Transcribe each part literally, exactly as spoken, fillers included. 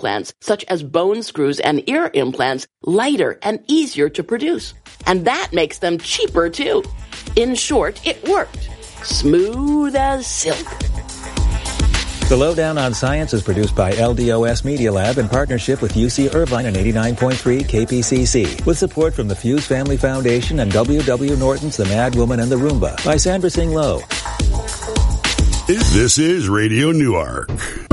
implants, such as bone screws and ear implants, lighter and easier to produce. And that makes them cheaper, too. In short, it worked. Smooth as silk. The Lowdown on Science is produced by L D O S Media Lab in partnership with U C Irvine and eighty-nine point three K P C C, with support from the Fuse Family Foundation and W W. Norton's The Mad Woman and the Roomba by Sandra Singh Lowe. This is Radio Newark.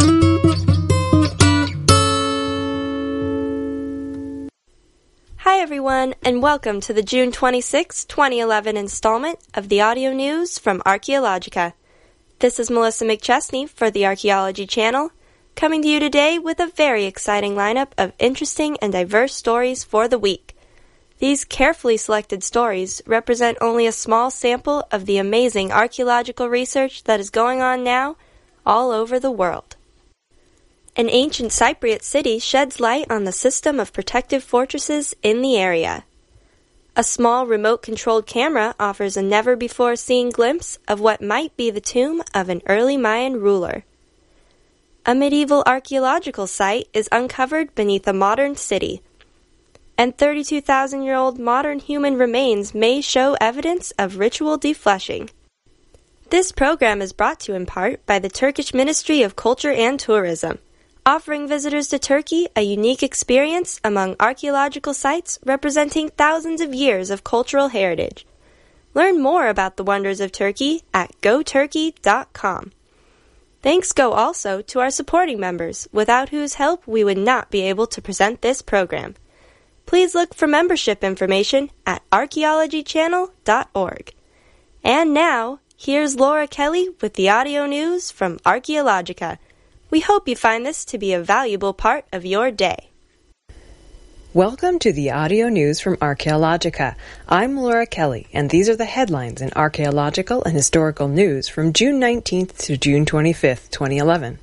Hi everyone, and welcome to the June twenty-sixth, twenty eleven installment of the audio news from Archaeologica. This is Melissa McChesney for the Archaeology Channel, coming to you today with a very exciting lineup of interesting and diverse stories for the week. These carefully selected stories represent only a small sample of the amazing archaeological research that is going on now all over the world. An ancient Cypriot city sheds light on the system of protective fortresses in the area. A small remote-controlled camera offers a never-before-seen glimpse of what might be the tomb of an early Mayan ruler. A medieval archaeological site is uncovered beneath a modern city, and thirty-two thousand year old modern human remains may show evidence of ritual defleshing. This program is brought to you in part by the Turkish Ministry of Culture and Tourism, offering visitors to Turkey a unique experience among archaeological sites representing thousands of years of cultural heritage. Learn more about the wonders of Turkey at go turkey dot com. Thanks go also to our supporting members, without whose help we would not be able to present this program. Please look for membership information at archaeology channel dot org. And now, here's Laura Kelly with the audio news from Archaeologica. We hope you find this to be a valuable part of your day. Welcome to the audio news from Archaeologica. I'm Laura Kelly, and these are the headlines in archaeological and historical news from June nineteenth to June twenty-fifth, twenty eleven.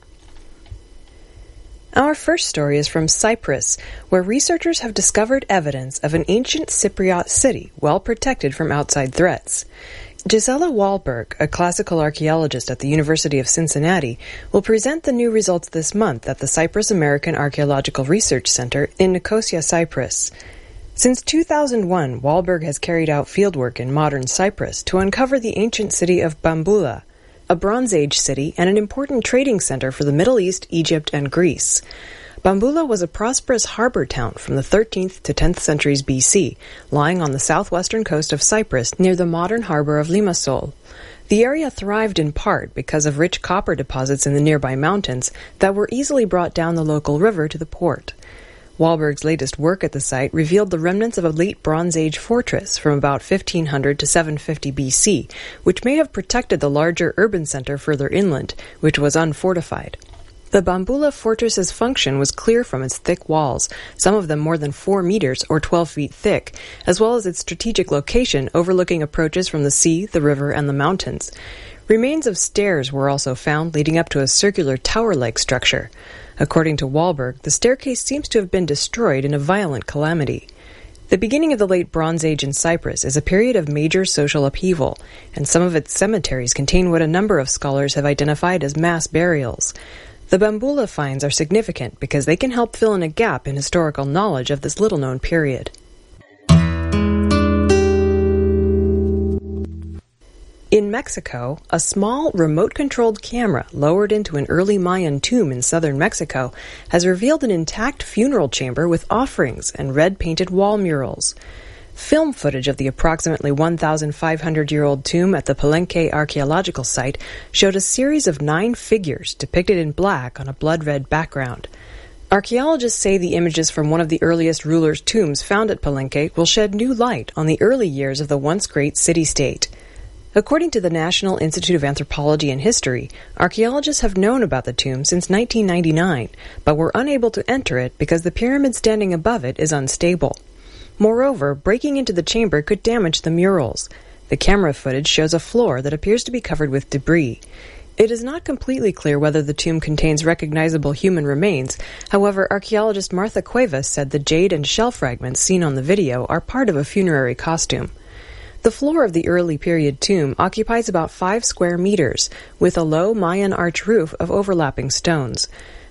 Our first story is from Cyprus, where researchers have discovered evidence of an ancient Cypriot city well protected from outside threats. Gisela Wahlberg, a classical archaeologist at the University of Cincinnati, will present the new results this month at the Cyprus American Archaeological Research Center in Nicosia, Cyprus. Since two thousand one, Wahlberg has carried out fieldwork in modern Cyprus to uncover the ancient city of Bamboula, a Bronze Age city and an important trading center for the Middle East, Egypt, and Greece. Bamboula was a prosperous harbor town from the thirteenth to tenth centuries B C, lying on the southwestern coast of Cyprus near the modern harbor of Limassol. The area thrived in part because of rich copper deposits in the nearby mountains that were easily brought down the local river to the port. Wahlberg's latest work at the site revealed the remnants of a late Bronze Age fortress from about fifteen hundred to seven fifty B C, which may have protected the larger urban center further inland, which was unfortified. The Bamboula fortress's function was clear from its thick walls, some of them more than four meters or twelve feet thick, as well as its strategic location overlooking approaches from the sea, the river, and the mountains. Remains of stairs were also found leading up to a circular tower-like structure. According to Wahlberg, the staircase seems to have been destroyed in a violent calamity. The beginning of the late Bronze Age in Cyprus is a period of major social upheaval, and some of its cemeteries contain what a number of scholars have identified as mass burials. The Bamboula finds are significant because they can help fill in a gap in historical knowledge of this little-known period. In Mexico, a small remote-controlled camera lowered into an early Mayan tomb in southern Mexico has revealed an intact funeral chamber with offerings and red-painted wall murals. Film footage of the approximately one thousand five hundred year old tomb at the Palenque archaeological site showed a series of nine figures depicted in black on a blood-red background. Archaeologists say the images from one of the earliest rulers' tombs found at Palenque will shed new light on the early years of the once great city-state. According to the National Institute of Anthropology and History, archaeologists have known about the tomb since nineteen ninety-nine, but were unable to enter it because the pyramid standing above it is unstable. Moreover, breaking into the chamber could damage the murals. The camera footage shows a floor that appears to be covered with debris. It is not completely clear whether the tomb contains recognizable human remains. However, archaeologist Martha Cuevas said the jade and shell fragments seen on the video are part of a funerary costume. The floor of the early period tomb occupies about five square meters, with a low Mayan arch roof of overlapping stones.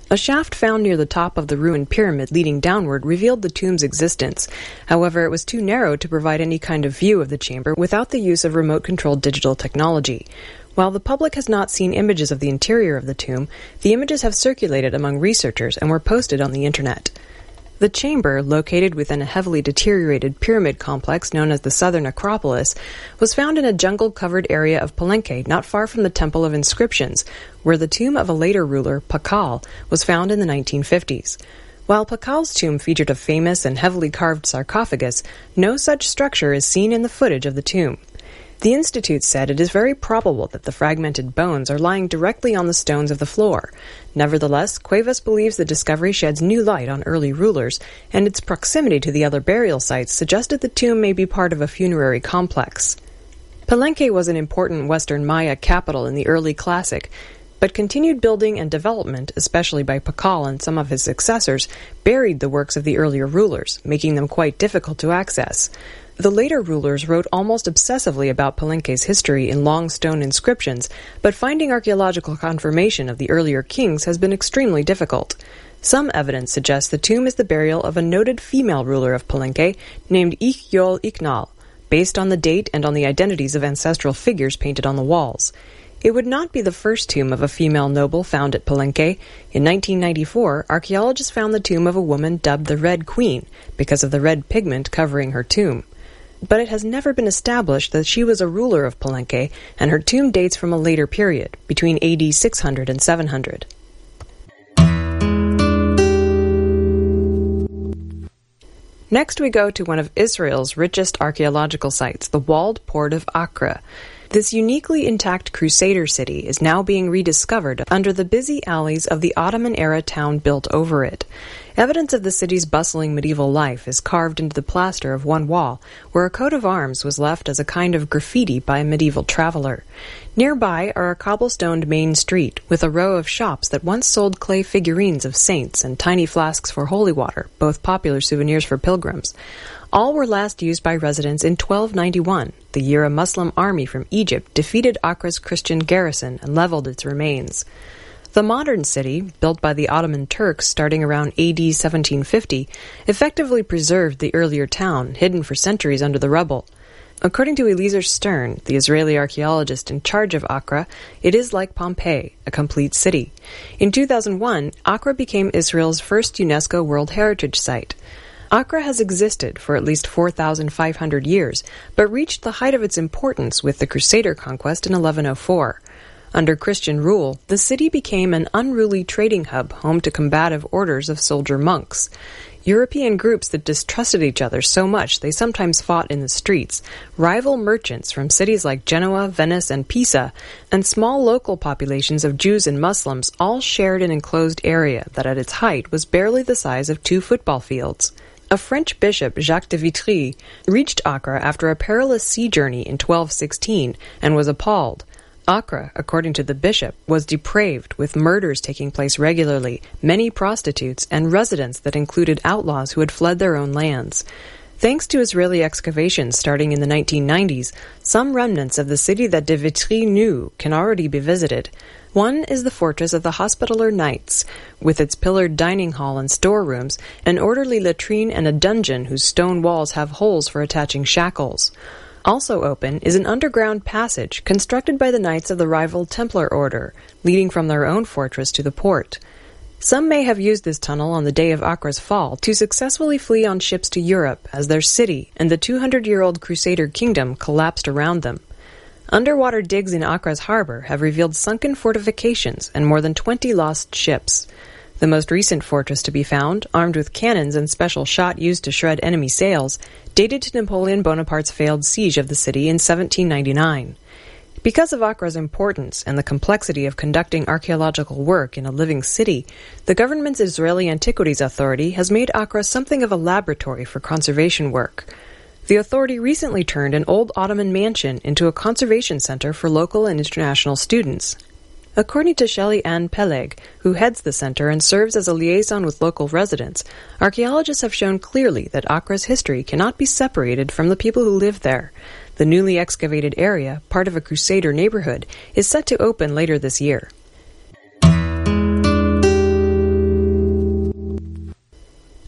A shaft found near the top of the ruined pyramid leading downward revealed the tomb's existence. However, it was too narrow to provide any kind of view of the chamber without the use of remote-controlled digital technology. While the public has not seen images of the interior of the tomb, the images have circulated among researchers and were posted on the internet. The chamber, located within a heavily deteriorated pyramid complex known as the Southern Acropolis, was found in a jungle-covered area of Palenque not far from the Temple of Inscriptions, where the tomb of a later ruler, Pakal, was found in the nineteen fifties. While Pakal's tomb featured a famous and heavily carved sarcophagus, no such structure is seen in the footage of the tomb. The Institute said it is very probable that the fragmented bones are lying directly on the stones of the floor. Nevertheless, Cuevas believes the discovery sheds new light on early rulers, and its proximity to the other burial sites suggested the tomb may be part of a funerary complex. Palenque was an important Western Maya capital in the early Classic, but continued building and development, especially by Pakal and some of his successors, buried the works of the earlier rulers, making them quite difficult to access. The later rulers wrote almost obsessively about Palenque's history in long stone inscriptions, but finding archaeological confirmation of the earlier kings has been extremely difficult. Some evidence suggests the tomb is the burial of a noted female ruler of Palenque named Ik-Yol Iknal, based on the date and on the identities of ancestral figures painted on the walls. It would not be the first tomb of a female noble found at Palenque. In nineteen ninety-four, archaeologists found the tomb of a woman dubbed the Red Queen because of the red pigment covering her tomb. But it has never been established that she was a ruler of Palenque, and her tomb dates from a later period, between A D six hundred and seven hundred. Next we go to one of Israel's richest archaeological sites, the walled port of Acre. This uniquely intact Crusader city is now being rediscovered under the busy alleys of the Ottoman-era town built over it. Evidence of the city's bustling medieval life is carved into the plaster of one wall, where a coat of arms was left as a kind of graffiti by a medieval traveler. Nearby are a cobblestoned main street, with a row of shops that once sold clay figurines of saints and tiny flasks for holy water, both popular souvenirs for pilgrims. All were last used by residents in twelve ninety-one, the year a Muslim army from Egypt defeated Acre's Christian garrison and leveled its remains. The modern city, built by the Ottoman Turks starting around A D seventeen fifty, effectively preserved the earlier town, hidden for centuries under the rubble. According to Eliezer Stern, the Israeli archaeologist in charge of Acre, it is like Pompeii, a complete city. In two thousand one, Acre became Israel's first UNESCO World Heritage Site. Acre has existed for at least four thousand five hundred years, but reached the height of its importance with the Crusader conquest in eleven oh four. Under Christian rule, the city became an unruly trading hub home to combative orders of soldier monks. European groups that distrusted each other so much they sometimes fought in the streets, rival merchants from cities like Genoa, Venice, and Pisa, and small local populations of Jews and Muslims all shared an enclosed area that at its height was barely the size of two football fields. A French bishop, Jacques de Vitry, reached Acre after a perilous sea journey in twelve sixteen and was appalled. Acre, according to the bishop, was depraved, with murders taking place regularly, many prostitutes, and residents that included outlaws who had fled their own lands. Thanks to Israeli excavations starting in the nineteen nineties, some remnants of the city that de Vitry knew can already be visited. One is the fortress of the Hospitaller Knights, with its pillared dining hall and storerooms, an orderly latrine, and a dungeon whose stone walls have holes for attaching shackles. Also open is an underground passage constructed by the knights of the rival Templar Order, leading from their own fortress to the port. Some may have used this tunnel on the day of Acre's fall to successfully flee on ships to Europe as their city and the two hundred year old Crusader kingdom collapsed around them. Underwater digs in Acre's harbor have revealed sunken fortifications and more than twenty lost ships. The most recent fortress to be found, armed with cannons and special shot used to shred enemy sails, dated to Napoleon Bonaparte's failed siege of the city in seventeen ninety-nine. Because of Acre's importance and the complexity of conducting archaeological work in a living city, the government's Israeli Antiquities Authority has made Acre something of a laboratory for conservation work. The authority recently turned an old Ottoman mansion into a conservation center for local and international students. According to Shelley Ann Peleg, who heads the center and serves as a liaison with local residents, archaeologists have shown clearly that Acre's history cannot be separated from the people who live there. The newly excavated area, part of a Crusader neighborhood, is set to open later this year.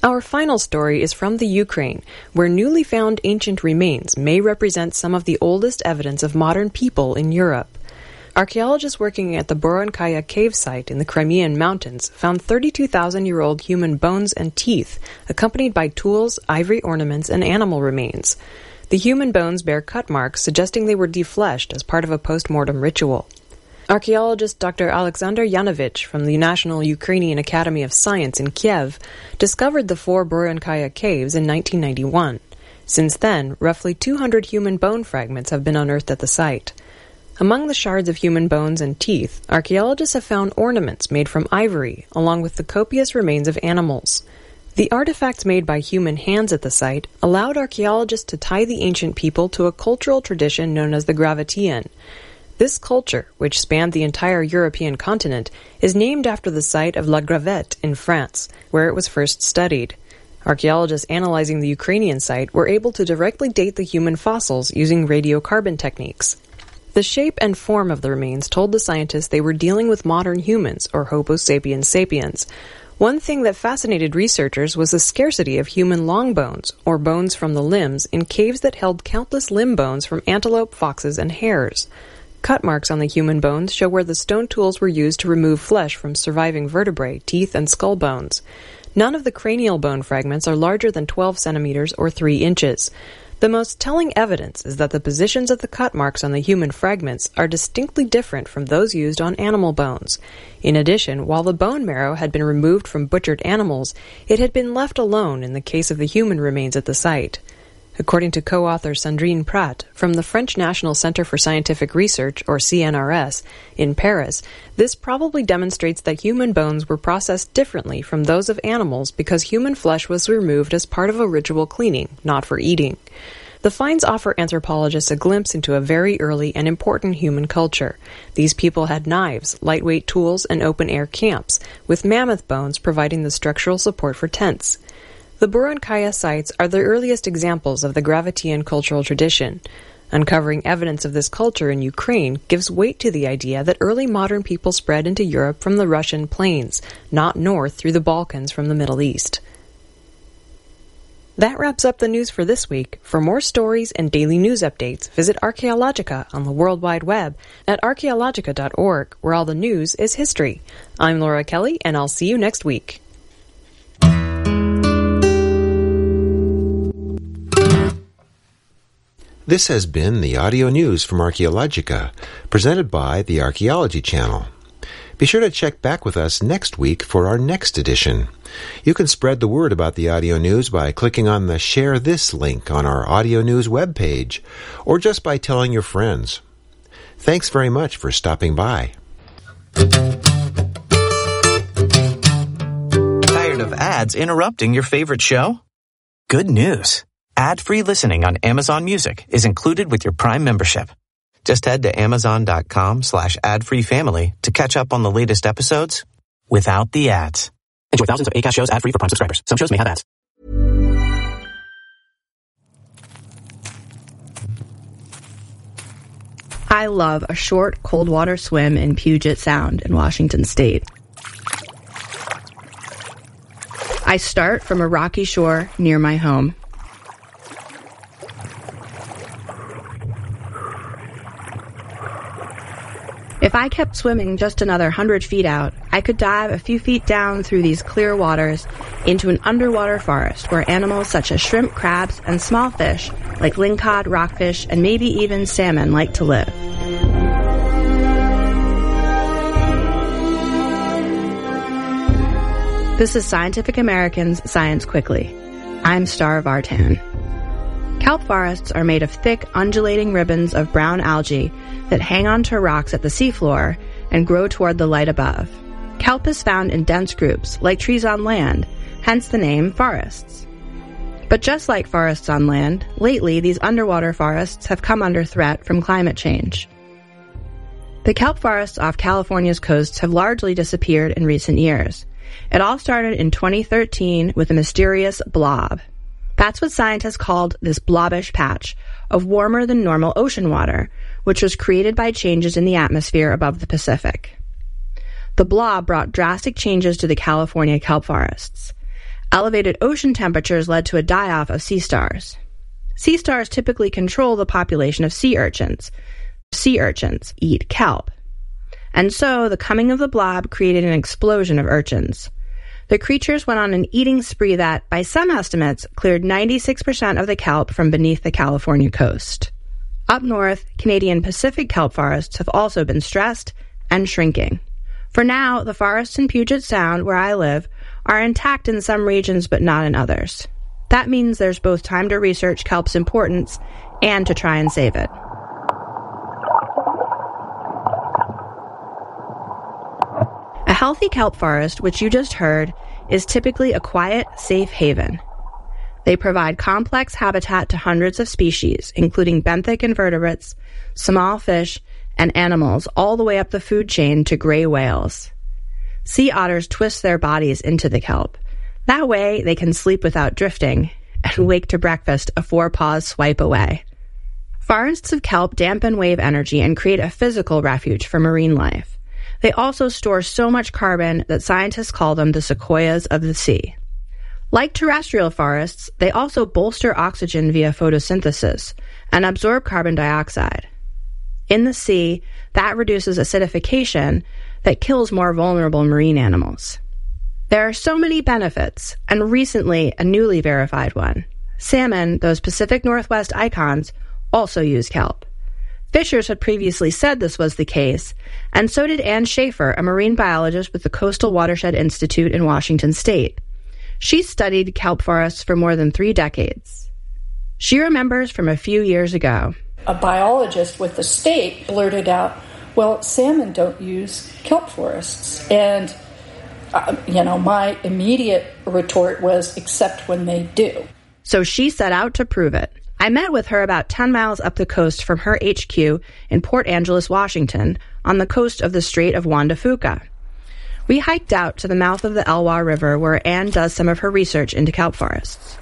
Our final story is from the Ukraine, where newly found ancient remains may represent some of the oldest evidence of modern people in Europe. Archaeologists working at the Borodinskaya cave site in the Crimean Mountains found thirty-two thousand year old human bones and teeth, accompanied by tools, ivory ornaments, and animal remains. The human bones bear cut marks suggesting they were defleshed as part of a post-mortem ritual. Archaeologist Doctor Alexander Yanovich from the National Ukrainian Academy of Science in Kiev discovered the four Borodinskaya caves in nineteen ninety-one. Since then, roughly two hundred human bone fragments have been unearthed at the site. Among the shards of human bones and teeth, archaeologists have found ornaments made from ivory, along with the copious remains of animals. The artifacts made by human hands at the site allowed archaeologists to tie the ancient people to a cultural tradition known as the Gravitian. This culture, which spanned the entire European continent, is named after the site of La Gravette in France, where it was first studied. Archaeologists analyzing the Ukrainian site were able to directly date the human fossils using radiocarbon techniques. The shape and form of the remains told the scientists they were dealing with modern humans, or Homo sapiens sapiens. One thing that fascinated researchers was the scarcity of human long bones, or bones from the limbs, in caves that held countless limb bones from antelope, foxes, and hares. Cut marks on the human bones show where the stone tools were used to remove flesh from surviving vertebrae, teeth, and skull bones. None of the cranial bone fragments are larger than twelve centimeters or three inches. The most telling evidence is that the positions of the cut marks on the human fragments are distinctly different from those used on animal bones. In addition, while the bone marrow had been removed from butchered animals, it had been left alone in the case of the human remains at the site. According to co-author Sandrine Prat from the French National Center for Scientific Research, or C N R S, in Paris, this probably demonstrates that human bones were processed differently from those of animals because human flesh was removed as part of a ritual cleaning, not for eating. The finds offer anthropologists a glimpse into a very early and important human culture. These people had knives, lightweight tools, and open-air camps, with mammoth bones providing the structural support for tents. The Borodinskaya sites are the earliest examples of the Gravitian cultural tradition. Uncovering evidence of this culture in Ukraine gives weight to the idea that early modern people spread into Europe from the Russian plains, not north through the Balkans from the Middle East. That wraps up the news for this week. For more stories and daily news updates, visit Archaeologica on the World Wide Web at archaeologica dot org, where all the news is history. I'm Laura Kelly, and I'll see you next week. This has been the audio news from Archaeologica, presented by the Archaeology Channel. Be sure to check back with us next week for our next edition. You can spread the word about the audio news by clicking on the Share This link on our audio news webpage, or just by telling your friends. Thanks very much for stopping by. Tired of ads interrupting your favorite show? Good news. Ad-free listening on Amazon Music is included with your Prime membership. Just head to amazon.com slash ad-free family to catch up on the latest episodes without the ads. Enjoy thousands of Acast shows ad-free for Prime subscribers. Some shows may have ads. I love a short, cold water swim in Puget Sound in Washington State. I start from a rocky shore near my home. If I kept swimming just another hundred feet out, I could dive a few feet down through these clear waters into an underwater forest where animals such as shrimp, crabs, and small fish like lingcod, rockfish, and maybe even salmon like to live. This is Scientific American's Science Quickly. I'm Star Vartan. Kelp forests are made of thick, undulating ribbons of brown algae that hang onto rocks at the seafloor and grow toward the light above. Kelp is found in dense groups, like trees on land, hence the name forests. But just like forests on land, lately these underwater forests have come under threat from climate change. The kelp forests off California's coasts have largely disappeared in recent years. It all started in twenty thirteen with a mysterious blob. That's what scientists called this blobbish patch of warmer than normal ocean water, which was created by changes in the atmosphere above the Pacific. The blob brought drastic changes to the California kelp forests. Elevated ocean temperatures led to a die-off of sea stars. Sea stars typically control the population of sea urchins. Sea urchins eat kelp. And so the coming of the blob created an explosion of urchins. The creatures went on an eating spree that, by some estimates, cleared ninety-six percent of the kelp from beneath the California coast. Up north, Canadian Pacific kelp forests have also been stressed and shrinking. For now, the forests in Puget Sound, where I live, are intact in some regions but not in others. That means there's both time to research kelp's importance and to try and save it. A healthy kelp forest, which you just heard, is typically a quiet, safe haven. They provide complex habitat to hundreds of species, including benthic invertebrates, small fish, and animals all the way up the food chain to gray whales. Sea otters twist their bodies into the kelp. That way, they can sleep without drifting and wake to breakfast a four-paws swipe away. Forests of kelp dampen wave energy and create a physical refuge for marine life. They also store so much carbon that scientists call them the sequoias of the sea. Like terrestrial forests, they also bolster oxygen via photosynthesis and absorb carbon dioxide. In the sea, that reduces acidification that kills more vulnerable marine animals. There are so many benefits, and recently a newly verified one. Salmon, those Pacific Northwest icons, also use kelp. Fishers had previously said this was the case, and so did Ann Schaefer, a marine biologist with the Coastal Watershed Institute in Washington State. She studied kelp forests for more than three decades. She remembers from a few years ago. A biologist with the state blurted out, well, salmon don't use kelp forests. And, uh, you know, my immediate retort was, except when they do. So she set out to prove it. I met with her about ten miles up the coast from her H Q in Port Angeles, Washington, on the coast of the Strait of Juan de Fuca. We hiked out to the mouth of the Elwha River where Anne does some of her research into kelp forests.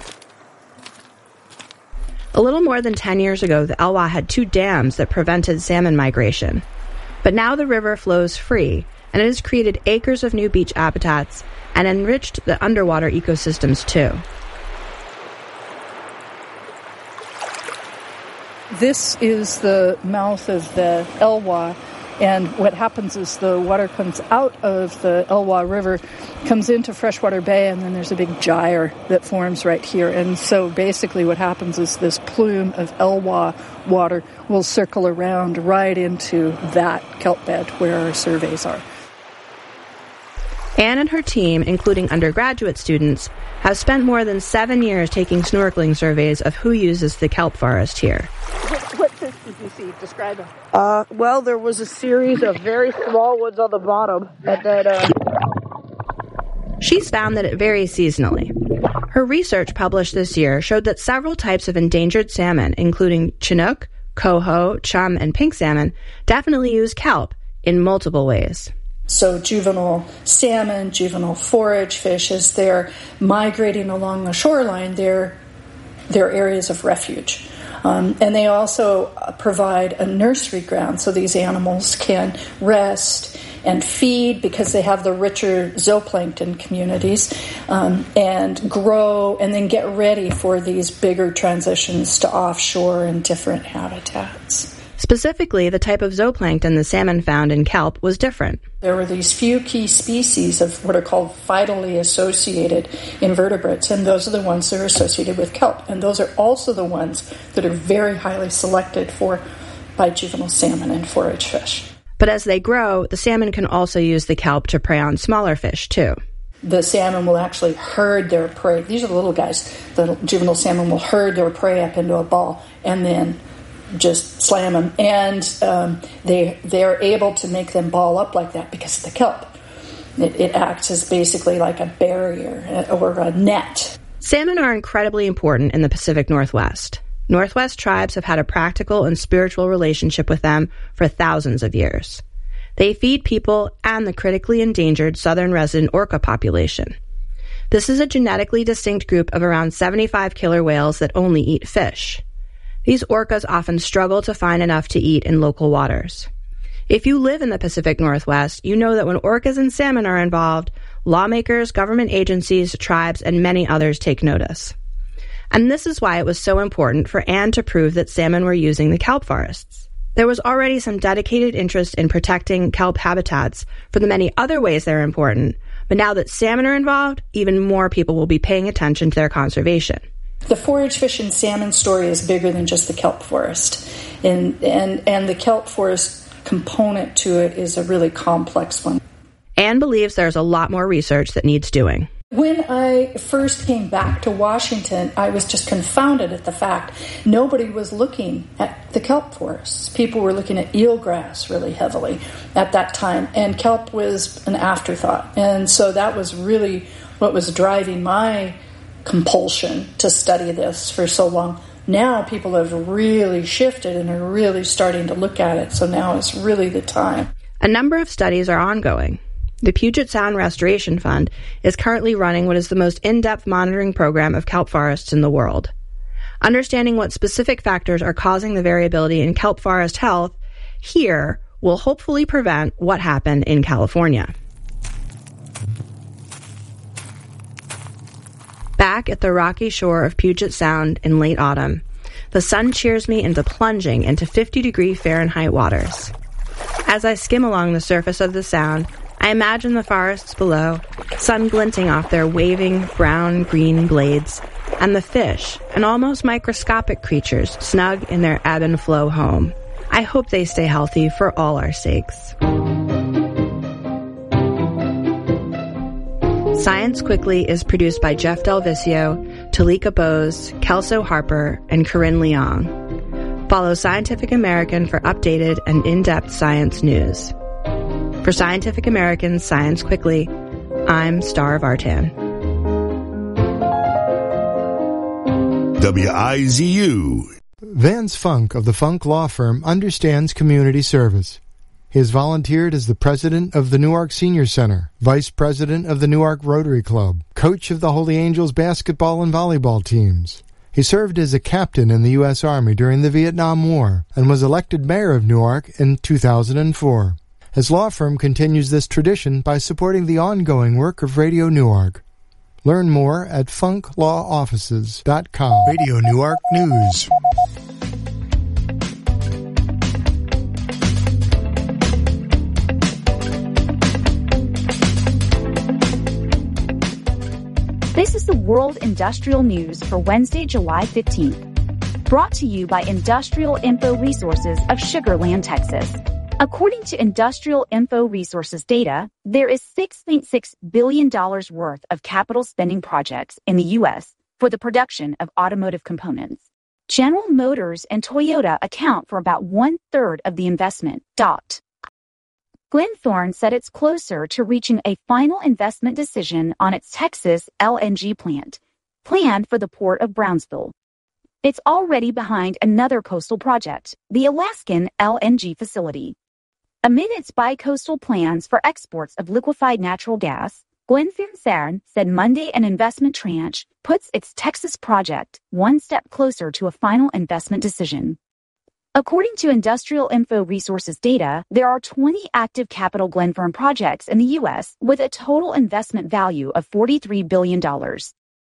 A little more than ten years ago, the Elwha had two dams that prevented salmon migration. But now the river flows free, and it has created acres of new beach habitats and enriched the underwater ecosystems too. This is the mouth of the Elwha, and what happens is the water comes out of the Elwha River, comes into Freshwater Bay, and then there's a big gyre that forms right here. And so basically what happens is this plume of Elwha water will circle around right into that kelp bed where our surveys are. Anne and her team, including undergraduate students, have spent more than seven years taking snorkeling surveys of who uses the kelp forest here. What, what fish did you see? Describe them. Uh, well, there was a series of very small ones on the bottom, and then, uh... She's found that it varies seasonally. Her research published this year showed that several types of endangered salmon, including Chinook, coho, chum, and pink salmon, definitely use kelp in multiple ways. So juvenile salmon, juvenile forage fish, as they're migrating along the shoreline, they're, they're areas of refuge. Um, and they also provide a nursery ground so these animals can rest and feed because they have the richer zooplankton communities um, and grow and then get ready for these bigger transitions to offshore and different habitats. Specifically, the type of zooplankton the salmon found in kelp was different. There were these few key species of what are called phytally associated invertebrates, and those are the ones that are associated with kelp. And those are also the ones that are very highly selected for by juvenile salmon and forage fish. But as they grow, the salmon can also use the kelp to prey on smaller fish, too. The salmon will actually herd their prey. These are the little guys. The juvenile salmon will herd their prey up into a ball and then just slam them, and um, they they're able to make them ball up like that because of the kelp. It, it acts as basically like a barrier or a net. Salmon are incredibly important in the Pacific Northwest. Northwest tribes have had a practical and spiritual relationship with them for thousands of years. They feed people and the critically endangered southern resident orca population. This is a genetically distinct group of around seventy-five killer whales that only eat fish. These orcas often struggle to find enough to eat in local waters. If you live in the Pacific Northwest, you know that when orcas and salmon are involved, lawmakers, government agencies, tribes, and many others take notice. And this is why it was so important for Anne to prove that salmon were using the kelp forests. There was already some dedicated interest in protecting kelp habitats for the many other ways they're important, but now that salmon are involved, even more people will be paying attention to their conservation. The forage fish and salmon story is bigger than just the kelp forest, and and, and the kelp forest component to it is a really complex one. Anne believes there's a lot more research that needs doing. When I first came back to Washington, I was just confounded at the fact nobody was looking at the kelp forests. People were looking at eelgrass really heavily at that time, and kelp was an afterthought. And so that was really what was driving my compulsion to study this for so long. Now people have really shifted and are really starting to look at it, so now is really the time. A number of studies are ongoing. The Puget Sound Restoration Fund is currently running what is the most in-depth monitoring program of kelp forests in the world. Understanding what specific factors are causing the variability in kelp forest health here will hopefully prevent what happened in California. Back at the rocky shore of Puget Sound in late autumn, the sun cheers me into plunging into fifty degree Fahrenheit waters. As I skim along the surface of the sound, I imagine the forests below, sun glinting off their waving brown-green blades, and the fish and almost microscopic creatures snug in their ebb and flow home. I hope they stay healthy for all our sakes. Science Quickly is produced by Jeff Del Vicio, Talika Bose, Kelso Harper, and Corinne Leong. Follow Scientific American for updated and in-depth science news. For Scientific American's Science Quickly, I'm Star Vartan. W I Z U. Vance Funk of the Funk Law Firm understands community service. He has volunteered as the president of the Newark Senior Center, vice president of the Newark Rotary Club, coach of the Holy Angels basketball and volleyball teams. He served as a captain in the U S Army during the Vietnam War and was elected mayor of Newark in two thousand four. His law firm continues this tradition by supporting the ongoing work of Radio Newark. Learn more at funk law offices dot com. Radio Newark News. This is the World Industrial News for Wednesday, July fifteenth. Brought to you by Industrial Info Resources of Sugar Land, Texas. According to Industrial Info Resources data, there is six point six billion dollars worth of capital spending projects in the U S for the production of automotive components. General Motors and Toyota account for about one-third of the investment. Dot. Glenthorne said it's closer to reaching a final investment decision on its Texas L N G plant, planned for the port of Brownsville. It's already behind another coastal project, the Alaskan L N G facility. Amid its bi-coastal plans for exports of liquefied natural gas, Glenfarne said Monday an investment tranche puts its Texas project one step closer to a final investment decision. According to Industrial Info Resources data, there are twenty active Capital Glenfarne projects in the U S with a total investment value of forty-three billion dollars.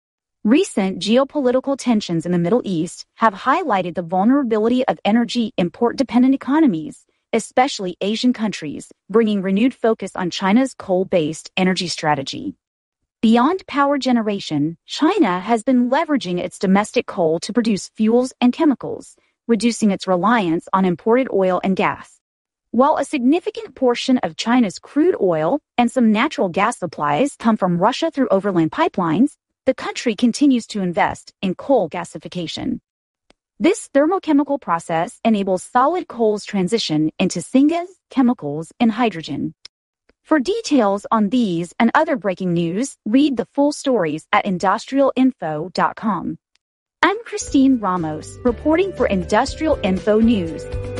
Recent geopolitical tensions in the Middle East have highlighted the vulnerability of energy import-dependent economies, especially Asian countries, bringing renewed focus on China's coal-based energy strategy. Beyond power generation, China has been leveraging its domestic coal to produce fuels and chemicals, reducing its reliance on imported oil and gas. While a significant portion of China's crude oil and some natural gas supplies come from Russia through overland pipelines, the country continues to invest in coal gasification. This thermochemical process enables solid coal's transition into syngas, chemicals, and hydrogen. For details on these and other breaking news, read the full stories at industrial info dot com. I'm Christine Ramos, reporting for Industrial Info News.